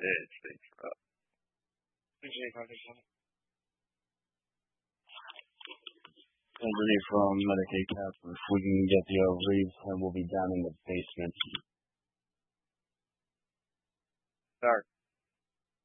It stinks, bro. Somebody from Medicaid Cap, if we can get the leads, and we'll be down in the basement. Dark.